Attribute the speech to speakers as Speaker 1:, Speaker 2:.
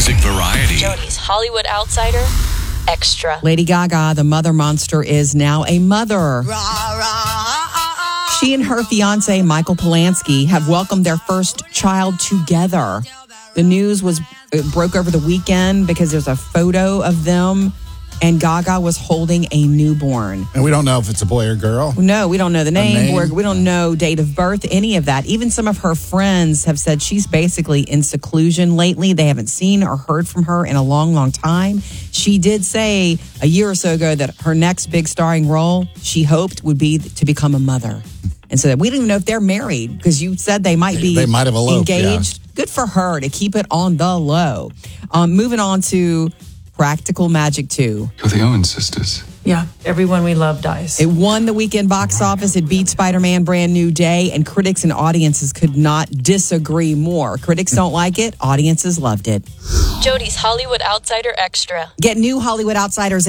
Speaker 1: music variety.
Speaker 2: Jody's Hollywood Outsider Extra.
Speaker 3: Lady Gaga, the mother monster, is now a mother. She and her fiancé, Michael Polanski, have welcomed their first child together. The news broke over the weekend because there's a photo of them, and Gaga was holding a newborn.
Speaker 4: And we don't know if it's a boy or girl.
Speaker 3: No, we don't know the name. We don't know date of birth, any of that. Even some of her friends have said she's basically in seclusion lately. They haven't seen or heard from her in a long, long time. She did say a year or so ago that her next big starring role, she hoped, would be to become a mother. And so we don't even know if they're married, because you said they might be
Speaker 4: have eloped,
Speaker 3: engaged.
Speaker 4: Yeah.
Speaker 3: Good for her to keep it on the low. Moving on to Practical Magic 2.
Speaker 1: You're the Owen sisters.
Speaker 5: Yeah, everyone we love dies.
Speaker 3: It won the weekend box office. It beat Spider-Man Brand New Day, and critics and audiences could not disagree more. Critics don't like it. Audiences loved it.
Speaker 2: Jody's Hollywood Outsider Extra.
Speaker 3: Get new Hollywood Outsiders